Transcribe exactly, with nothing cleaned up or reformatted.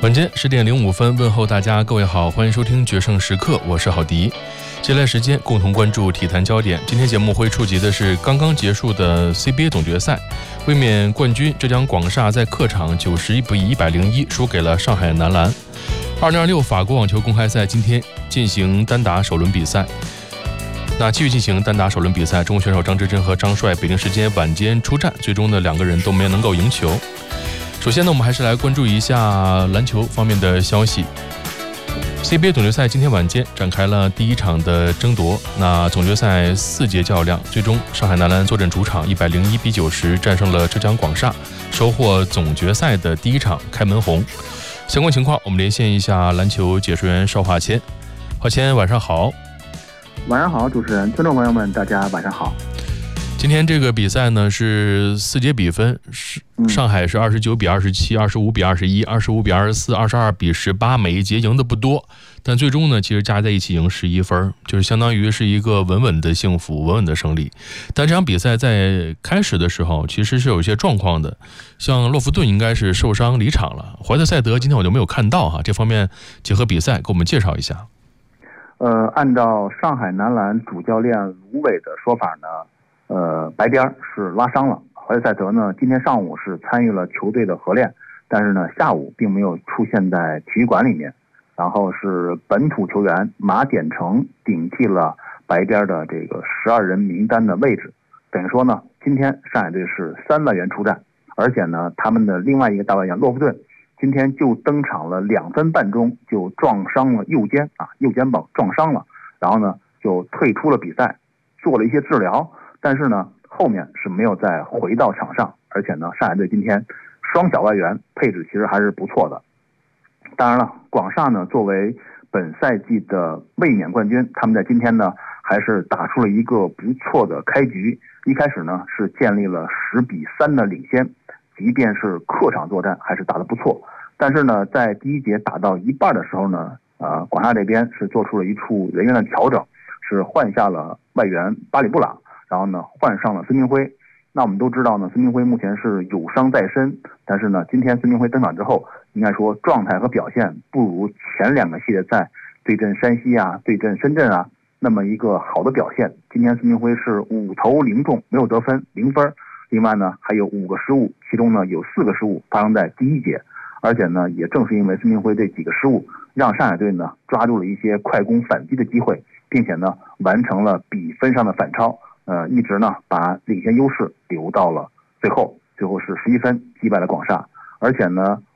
晚间十点零五分，问候大家，各位好，欢迎收听决胜时刻，我是郝迪。接下来时间共同关注体坛焦点。今天节目会触及的是刚刚结束的 C B A 总决赛，卫冕冠军浙江广厦在客场九十一比一百零一输给了上海男篮。二零二六法国网球公开赛今天进行单打首轮比赛。那继续进行单打首轮比赛，中国选手张之臻和张帅北京时间晚间出战，最终呢两个人都没能够赢球。首先呢，我们还是来关注一下篮球方面的消息。C B A 总决赛今天晚间展开了第一场的争夺。那总决赛四节较量，最终上海男篮坐镇主场一百零一比九十战胜了浙江广厦，收获总决赛的第一场开门红。相关情况，我们连线一下篮球解说员邵华谦。华谦，晚上好。 晚上好，主持人，听众朋友们，大家晚上好。 今天这个比赛呢是四节比分，上海是二十九比二十七、二十五比二十一、二十五比二十四、二十二比十八，每一节赢的不多，但最终呢其实加在一起赢十一分，就是相当于是一个稳稳的幸福，稳稳的胜利。但这场比赛在开始的时候其实是有一些状况的，像洛夫顿应该是受伤离场了，怀特塞德今天我就没有看到哈，这方面结合比赛给我们介绍一下。 呃，按照上海男篮主教练卢伟的说法呢，呃，白边是拉伤了，怀特塞德呢今天上午是参与了球队的合练，但是呢下午并没有出现在体育馆里面，然后是本土球员马典成顶替了白边的这个十二人名单的位置，等于说呢今天上海队是三外援出战，而且呢他们的另外一个大外援洛夫顿今天就登场了两分半钟就撞伤了右肩啊，右肩膀撞伤了，然后呢就退出了比赛，做了一些治疗，但是呢后面是没有再回到场上，而且呢上海队今天双小外援配置其实还是不错的。当然了，广厦呢作为本赛季的卫冕冠军，他们在今天呢还是打出了一个不错的开局，一开始呢是建立了十比三的领先，即便是客场作战还是打得不错，但是呢在第一节打到一半的时候呢呃，广厦这边是做出了一处人员的调整，是换下了外援巴里布朗，然后呢换上了孙铭徽。那我们都知道呢，孙铭徽目前是有伤在身，但是呢今天孙铭徽登场之后，应该说状态和表现不如前两个系列赛对阵山西啊对阵深圳啊那么一个好的表现。今天孙铭徽是五投零中，没有得分，零分，另外呢还有五个失误，其中呢有四个失误发生在第一节，而且呢也正是因为孙铭徽这几个失误，让上海队呢抓住了一些快攻反击的机会，并且呢完成了比分上的反超，呃，一直呢把领先优势留到了最后，最后是十一分击败了广厦。而且呢